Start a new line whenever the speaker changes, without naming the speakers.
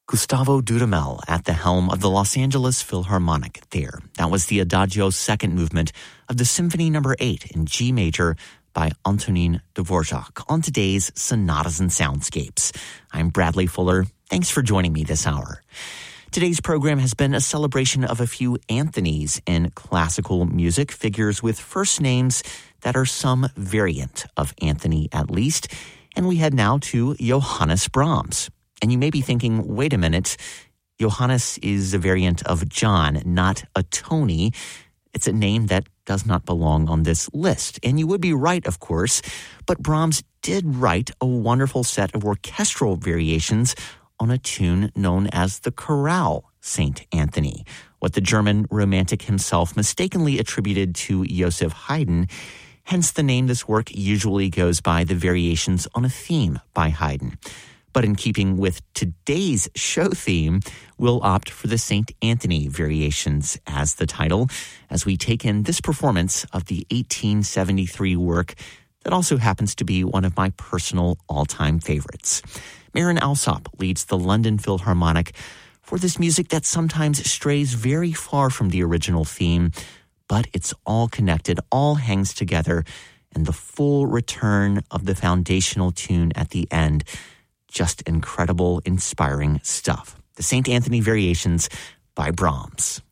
Gustavo Dudamel at the helm of the Los Angeles Philharmonic there. That was the Adagio second movement of the Symphony No. 8 in G major by Antonin Dvorak on today's Sonatas and Soundscapes. I'm Bradley Fuller. Thanks for joining me this hour. Today's program has been a celebration of a few Anthonys in classical music, figures with first names that are some variant of Anthony at least. And we head now to Johannes Brahms. And you may be thinking, wait a minute, Johannes is a variant of John, not a Tony. It's a name that does not belong on this list. And you would be right, of course, but Brahms did write a wonderful set of orchestral variations on a tune known as the Chorale St. Anthony, what the German romantic himself mistakenly attributed to Joseph Haydn. Hence the name this work usually goes by the Variations on a Theme by Haydn. But in keeping with today's show theme, we'll opt for the St. Anthony Variations as the title, as we take in this performance of the 1873 work that also happens to be one of my personal all-time favorites. Marin Alsop leads the London Philharmonic for this music that sometimes strays very far from the original theme, but it's all connected, all hangs together, and the full return of the foundational tune at the end. Just incredible, inspiring stuff. The St. Anthony Variations by Brahms.